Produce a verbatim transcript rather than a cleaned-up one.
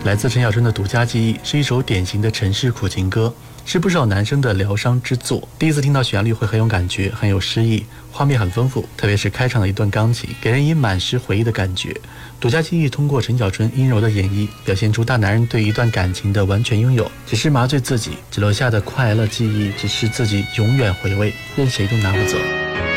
来自陈小春的独家记忆，是一首典型的城市苦情歌，是不少男生的疗伤之作。第一次听到旋律会很有感觉，很有诗意，画面很丰富，特别是开场的一段钢琴，给人以满是回忆的感觉。独家记忆通过陈小春阴柔的演绎，表现出大男人对一段感情的完全拥有，只是麻醉自己，只留下的快乐记忆，只是自己永远回味，任谁都拿不走。